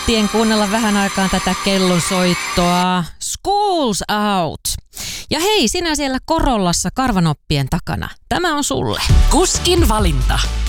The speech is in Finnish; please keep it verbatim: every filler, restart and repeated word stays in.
nautien kuunnella vähän aikaan tätä kellonsoittoa. School's out. Ja hei, sinä siellä Korollassa karvanoppien takana. Tämä on sulle. Kuskin valinta.